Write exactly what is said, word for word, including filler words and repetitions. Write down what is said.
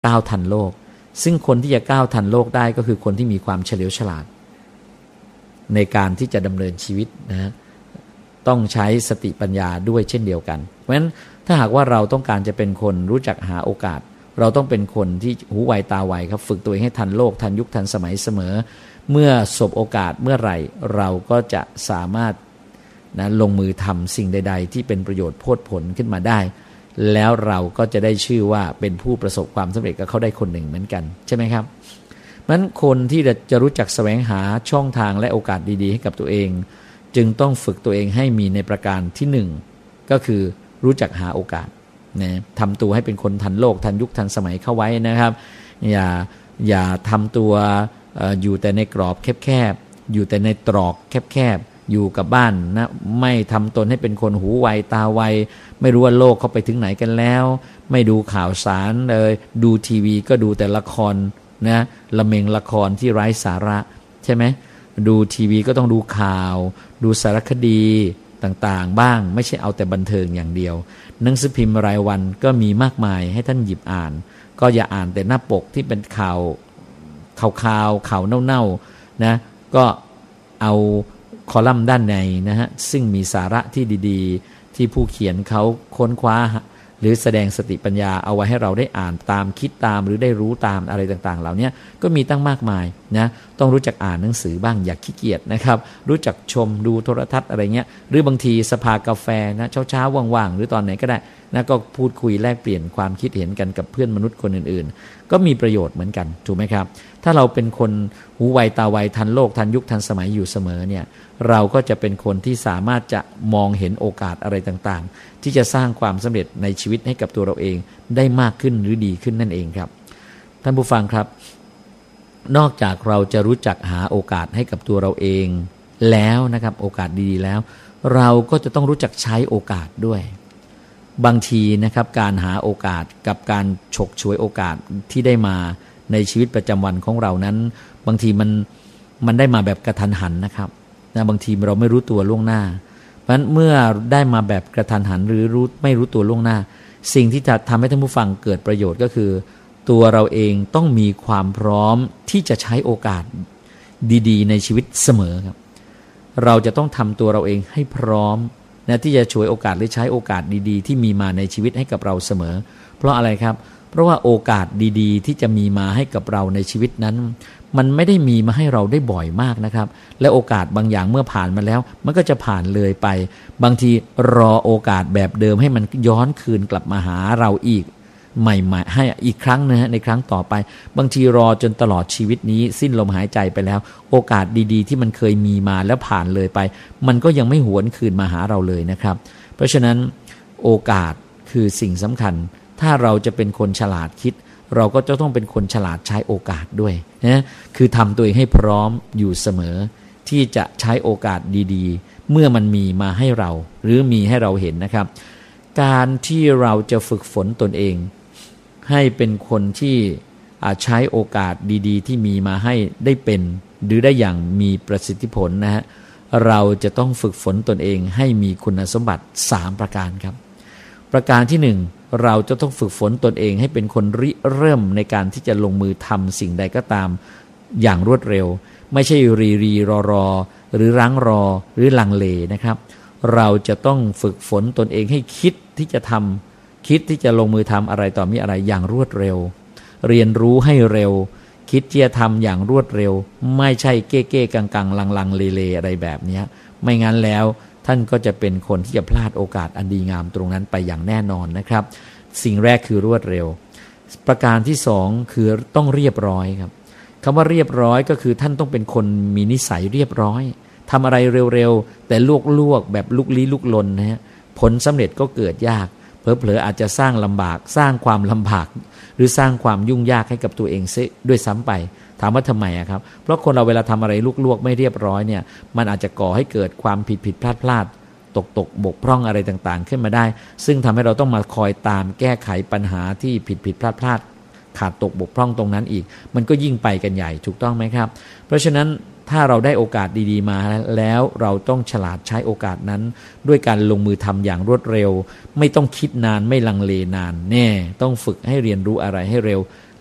ก้าวทันโลกซึ่งคนที่จะก้าวทันโลกได้ก็คือคนที่มีความเฉลียวฉลาดในการที่จะดำเนินชีวิตนะต้องใช้สติปัญญาด้วยเช่นเดียวกันเพราะฉะนั้นถ้าหากว่าเราต้องการจะเป็นคนรู้จักหาโอกาสเราต้องเป็นคนที่หูไวตาไวครับฝึกตัวเองให้ทันโลกทันยุคทันสมัยเสมอเมื่อสบโอกาสเมื่อไหร่เราก็จะสามารถนะลงมือทำสิ่งใดๆที่เป็นประโยชน์โพดผลขึ้นมาได้แล้วเราก็จะได้ชื่อว่าเป็นผู้ประสบความสำเร็จกับเขาได้คนหนึ่งเหมือนกันใช่ไหมครับเพราะฉะนั้นคนที่จะรู้จักแสวงหาช่องทางและโอกาสดีๆให้กับตัวเองจึงต้องฝึกตัวเองให้มีในประการที่หนึ่งก็คือรู้จักหาโอกาสนะทำตัวให้เป็นคนทันโลกทันยุคทันสมัยเข้าไว้นะครับอย่าอย่าทำตัว อ, อยู่แต่ในกรอบแคบๆอยู่แต่ในตรอกแคบๆอยู่กับบ้านนะไม่ทำตนให้เป็นคนหูไวตาไวไม่รู้ว่าโลกเขาไปถึงไหนกันแล้วไม่ดูข่าวสารเลยดูทีวีก็ดูแต่ละครนะละเมงละครที่ไร้สาระใช่ไหมดูทีวีก็ต้องดูข่าวดูสารคดีต่างๆบ้างไม่ใช่เอาแต่บันเทิงอย่างเดียวหนังสือพิมพ์รายวันก็มีมากมายให้ท่านหยิบอ่านก็อย่าอ่านแต่หน้าปกที่เป็นข่าวข่าวข่าวข่าวเน่าๆนะก็เอาคอลัมน์ด้านในนะฮะซึ่งมีสาระที่ดีๆที่ผู้เขียนเขาค้นคว้าหรือแสดงสติปัญญาเอาไว้ให้เราได้อ่านตามคิดตามหรือได้รู้ตามอะไรต่างๆเหล่านี้ก็มีตั้งมากมายนะต้องรู้จักอ่านหนังสือบ้างอย่าขี้เกียจนะครับรู้จักชมดูโทรทัศน์อะไรเงี้ยหรือบางทีสภากาแฟนะเช้าๆว่างๆหรือตอนไหนก็ได้นะก็พูดคุยแลกเปลี่ยนความคิดเห็นกันกับเพื่อนมนุษย์คนอื่นๆก็มีประโยชน์เหมือนกันถูกไหมครับถ้าเราเป็นคนหูไวตาไวทันโลกทันยุคทันสมัยอยู่เสมอเนี่ยเราก็จะเป็นคนที่สามารถจะมองเห็นโอกาสอะไรต่างๆที่จะสร้างความสำเร็จในชีวิตให้กับตัวเราเองได้มากขึ้นหรือดีขึ้นนั่นเองครับท่านผู้ฟังครับนอกจากเราจะรู้จักหาโอกาสให้กับตัวเราเองแล้วนะครับโอกาสดีๆแล้วเราก็จะต้องรู้จักใช้โอกาสด้วยบางทีนะครับการหาโอกาสกับการฉกฉวยโอกาสที่ได้มาในชีวิตประจำวันของเรานั้นบางทีมันมันได้มาแบบกระทันหันนะครับนะบางทีเราไม่รู้ตัวล่วงหน้าเพราะฉะนั้นเมื่อได้มาแบบกระทันหันหรือรู้ไม่รู้ตัวล่วงหน้าสิ่งที่จะทำให้ท่านผู้ฟังเกิดประโยชน์ก็คือตัวเราเองต้องมีความพร้อมที่จะใช้โอกาสดีๆในชีวิตเสมอครับเราจะต้องทำตัวเราเองให้พร้อมนะที่จะฉวยโอกาสหรือใช้โอกาสดีๆที่มีมาในชีวิตให้กับเราเสมอเพราะอะไรครับเพราะว่าโอกาสดีๆที่จะมีมาให้กับเราในชีวิตนั้นมันไม่ได้มีมาให้เราได้บ่อยมากนะครับและโอกาสบางอย่างเมื่อผ่านมาแล้วมันก็จะผ่านเลยไปบางทีรอโอกาสแบบเดิมให้มันย้อนคืนกลับมาหาเราอีกใหม่ๆให้อีกครั้งนะฮะในครั้งต่อไปบางทีรอจนตลอดชีวิตนี้สิ้นลมหายใจไปแล้วโอกาสดีๆที่มันเคยมีมาแล้วผ่านเลยไปมันก็ยังไม่หวนคืนมาหาเราเลยนะครับเพราะฉะนั้นโอกาสคือสิ่งสำคัญถ้าเราจะเป็นคนฉลาดคิดเราก็จะต้องเป็นคนฉลาดใช้โอกาสด้วยนะคือทำตัวเองให้พร้อมอยู่เสมอที่จะใช้โอกาสดีๆเมื่อมันมีมาให้เราหรือมีให้เราเห็นนะครับการที่เราจะฝึกฝนตนเองให้เป็นคนที่ใช้โอกาสดีๆที่มีมาให้ได้เป็นหรือได้อย่างมีประสิทธิผลนะฮะเราจะต้องฝึกฝนตนเองให้มีคุณสมบัติสามประการครับประการที่หนึ่งเราจะต้องฝึกฝนตนเองให้เป็นคนริเริ่มในการที่จะลงมือทำสิ่งใดก็ตามอย่างรวดเร็วไม่ใช่รีรีรอรอหรือรั้งรอหรือลังเลนะครับเราจะต้องฝึกฝนตนเองให้คิดที่จะทำคิดที่จะลงมือทำอะไรต่อมีอะไรอย่างรวดเร็วเรียนรู้ให้เร็วคิดที่จะทำอย่างรวดเร็วไม่ใช่เก้เก้กังกังลังลังเลเลอะไรแบบนี้ไม่งั้นแล้วท่านก็จะเป็นคนที่จะพลาดโอกาสอันดีงามตรงนั้นไปอย่างแน่นอนนะครับสิ่งแรกคือรวดเร็วประการที่สองคือต้องเรียบร้อยครับคำว่าเรียบร้อยก็คือท่านต้องเป็นคนมีนิสัยเรียบร้อยทำอะไรเร็วๆแต่ลวกๆแบบลุกลี้ลุกลนนะฮะผลสำเร็จก็เกิดยากเผลอๆอาจจะสร้างลำบากสร้างความลำบากหรือสร้างความยุ่งยากให้กับตัวเองด้วยซ้ำไปถามว่าทำไมอะครับเพราะคนเราเวลาทำอะไรลวกๆไม่เรียบร้อยเนี่ยมันอาจจะก่อให้เกิดความผิดผิดพลาดพลาดตกตกบกพร่องอะไรต่างๆขึ้นมาได้ซึ่งทำให้เราต้องมาคอยตามแก้ไขปัญหาที่ผิดผิดพลาดพลาดขาดตกบกพร่องตรงนั้นอีกมันก็ยิ่งไปกันใหญ่ถูกต้องไหมครับเพราะฉะนั้นถ้าเราได้โอกาสดีๆมาแล้วเราต้องฉลาดใช้โอกาสนั้นด้วยการลงมือทำอย่างรวดเร็วไม่ต้องคิดนานไม่ลังเลนานแน่ต้องฝึกให้เรียนรู้อะไรให้เร็ว